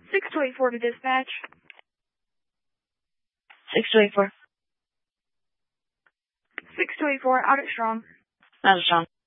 6284 to dispatch. 6284. 6284, out at Strong. Out of Strong.